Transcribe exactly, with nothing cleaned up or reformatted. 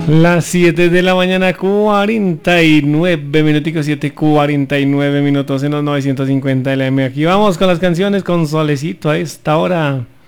Las siete de la mañana, cuarenta y nueve minuticos, siete cuarenta y nueve minutos en los novecientos cincuenta L M. Aquí vamos con las canciones con Solecito a esta hora.